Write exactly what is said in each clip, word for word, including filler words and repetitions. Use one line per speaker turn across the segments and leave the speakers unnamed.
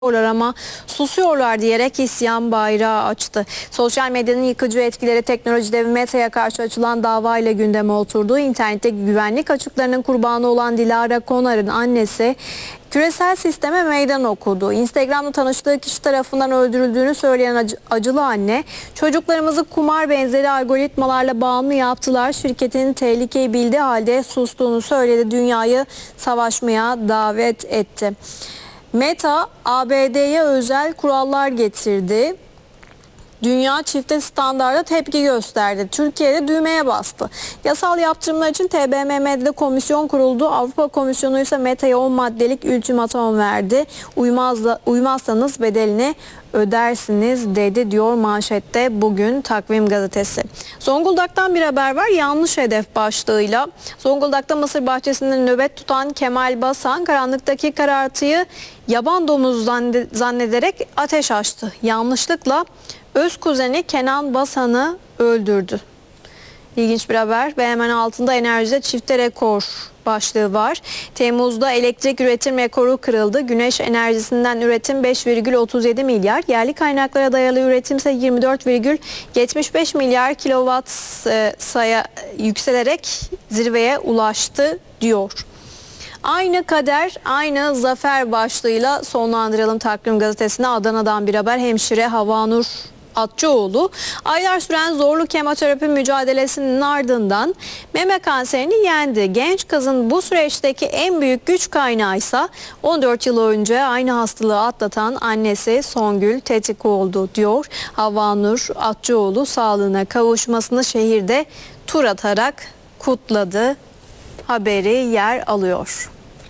ama susuyorlar diyerek isyan bayrağı açtı. Sosyal medyanın yıkıcı etkileri teknoloji devi Meta'ya karşı açılan davayla gündeme oturdu. İnternetteki güvenlik açıklarının kurbanı olan Dilara Konar'ın annesi küresel sisteme meydan okudu. Instagram'da tanıştığı kişi tarafından öldürüldüğünü söyleyen acı, acılı anne, çocuklarımızı kumar benzeri algoritmalarla bağımlı yaptılar. Şirketin tehlikeyi bildiği halde sustuğunu söyledi. Dünyayı savaşmaya davet etti. Meta, A B D'ye özel kurallar getirdi. Dünya çifte standarda tepki gösterdi. Türkiye'de düğmeye bastı. Yasal yaptırımlar için T B M M'de komisyon kuruldu. Avrupa Komisyonu ise Meta'ya on maddelik ultimatom verdi. Uymazla, uymazsanız bedelini ödersiniz dedi diyor manşette bugün Takvim Gazetesi. Zonguldak'tan bir haber var. Yanlış hedef başlığıyla. Zonguldak'ta mısır bahçesinde nöbet tutan Kemal Basan karanlıktaki karartıyı yaban domuzu zannederek ateş açtı. Yanlışlıkla öz kuzeni Kenan Basan'ı öldürdü. İlginç bir haber ve hemen altında enerjide çifte rekor başlığı var. Temmuz'da elektrik üretim rekoru kırıldı. Güneş enerjisinden üretim beş virgül otuz yedi milyar, yerli kaynaklara dayalı üretim ise yirmi dört virgül yetmiş beş milyar kilowatt saya yükselerek zirveye ulaştı diyor. Aynı kader, aynı zafer başlığıyla sonlandıralım Takvim Gazetesi'ne. Adana'dan bir haber. Hemşire Havanur Atçıoğlu aylar süren zorlu kemoterapi mücadelesinin ardından meme kanserini yendi. Genç kızın bu süreçteki en büyük güç kaynağı ise on dört yıl önce aynı hastalığı atlatan annesi Songül Tetik oldu diyor. Havanur Atçıoğlu sağlığına kavuşmasını şehirde tur atarak kutladı. Haberi yer alıyor.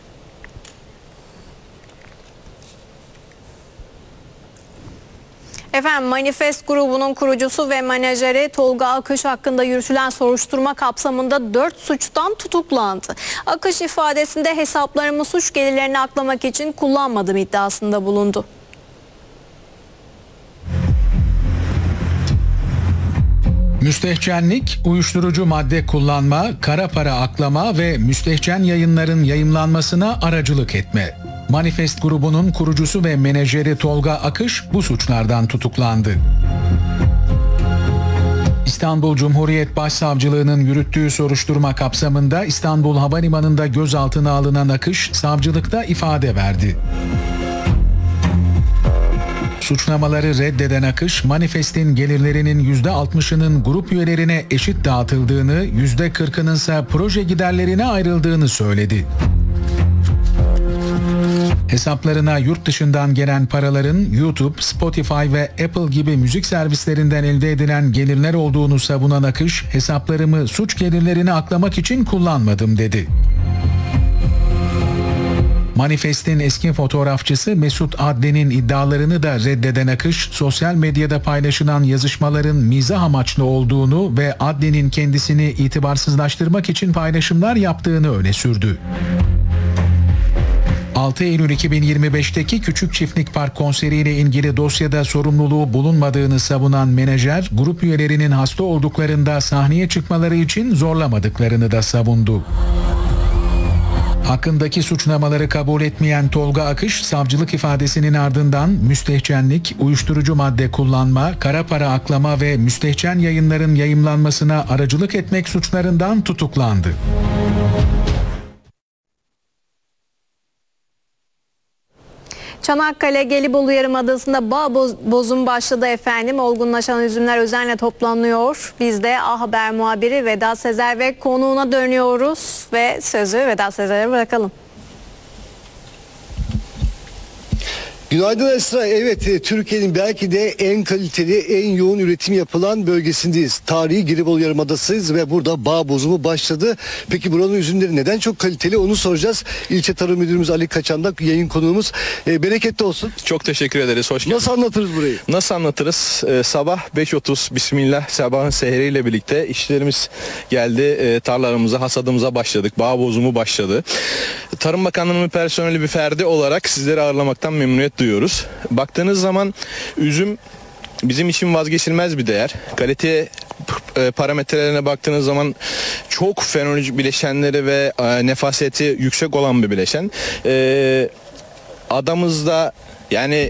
Efendim, Manifest grubunun kurucusu ve menajeri Tolga Akış hakkında yürütülen soruşturma kapsamında dört suçtan tutuklandı. Akış ifadesinde hesaplarımı suç gelirlerini aklamak için kullanmadım iddiasında bulundu.
Müstehcenlik, uyuşturucu madde kullanma, kara para aklama ve müstehcen yayınların yayımlanmasına aracılık etme. Manifest grubunun kurucusu ve menajeri Tolga Akış bu suçlardan tutuklandı. İstanbul Cumhuriyet Başsavcılığı'nın yürüttüğü soruşturma kapsamında İstanbul Havalimanı'nda gözaltına alınan Akış, savcılıkta ifade verdi. Suçlamaları reddeden Akış, Manifest'in gelirlerinin yüzde altmışının grup üyelerine eşit dağıtıldığını, yüzde kırkının ise proje giderlerine ayrıldığını söyledi. Hesaplarına yurt dışından gelen paraların YouTube, Spotify ve Apple gibi müzik servislerinden elde edilen gelirler olduğunu savunan Akış, hesaplarımı suç gelirlerini aklamak için kullanmadım dedi. Manifest'in eski fotoğrafçısı Mesut Adli'nin iddialarını da reddeden Akış, sosyal medyada paylaşılan yazışmaların mizah amaçlı olduğunu ve Adli'nin kendisini itibarsızlaştırmak için paylaşımlar yaptığını öne sürdü. altı Eylül iki bin yirmi beşteki Küçük Çiftlik Park konseriyle ilgili dosyada sorumluluğu bulunmadığını savunan menajer, grup üyelerinin hasta olduklarında sahneye çıkmaları için zorlamadıklarını da savundu. Hakkındaki suçlamaları kabul etmeyen Tolga Akış, savcılık ifadesinin ardından müstehcenlik, uyuşturucu madde kullanma, kara para aklama ve müstehcen yayınların yayımlanmasına aracılık etmek suçlarından tutuklandı.
Çanakkale Gelibolu Yarımadası'nda bağ boz, bozum başladı efendim. Olgunlaşan üzümler özenle toplanıyor. Biz de A Haber muhabiri Vedat Sezer ve konuğuna dönüyoruz ve sözü Vedat Sezer'e bırakalım.
Günaydın Esra. Evet, Türkiye'nin belki de en kaliteli, en yoğun üretim yapılan bölgesindeyiz. Tarihi Gelibolu Yarımadası'yız ve burada bağ bozumu başladı. Peki buranın üzümleri neden çok kaliteli, onu soracağız. İlçe Tarım Müdürümüz Ali Kaçan'da yayın konuğumuz. E, bereketli olsun.
Çok teşekkür ederiz. Hoş geldiniz.
Nasıl anlatırız burayı?
Nasıl anlatırız? Ee, sabah beş otuz Bismillah sabahın seheriyle birlikte işlerimiz geldi. Ee, tarlalarımıza, hasadımıza başladık. Bağ bozumu başladı. Tarım Bakanlığı'nın personeli bir ferdi olarak sizleri ağırlamaktan memnuniyet duyuyoruz. Baktığınız zaman üzüm bizim için vazgeçilmez bir değer. Kalite parametrelerine baktığınız zaman çok fenolojik bileşenleri ve nefaseti yüksek olan bir bileşen. Ee, adamızda Yani